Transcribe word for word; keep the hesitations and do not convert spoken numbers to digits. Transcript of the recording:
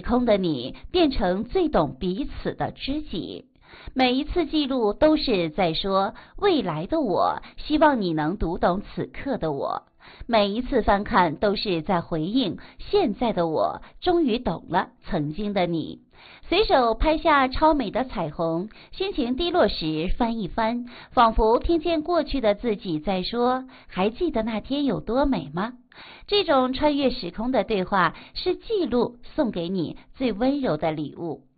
空的你变成最懂彼此的知己。每一次记录都是在说未来的我，希望你能读懂此刻的我。每一次翻看都是在回应现在的我，终于懂了曾经的你。随手拍下超美的彩虹，心情低落时翻一翻，仿佛听见过去的自己在说，还记得那天有多美吗？这种穿越时空的对话，是记录送给你最温柔的礼物。